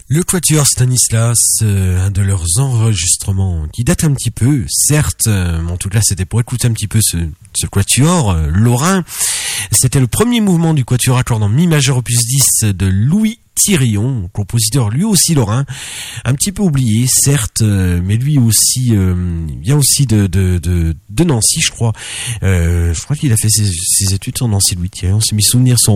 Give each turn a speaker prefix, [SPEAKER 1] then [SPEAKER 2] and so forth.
[SPEAKER 1] Le Quatuor Stanislas, un de leurs enregistrements qui date un petit peu, certes, en tout cas c'était pour écouter un petit peu ce Quatuor lorrain. C'était le premier mouvement du Quatuor à cordes en mi majeur opus 10 de Louis Thirion, compositeur lui aussi lorrain, un petit peu oublié, certes, mais lui aussi vient aussi de Nancy, je crois. Je crois qu'il a fait ses études sur Nancy, Louis Thirion. Si mes souvenirs sont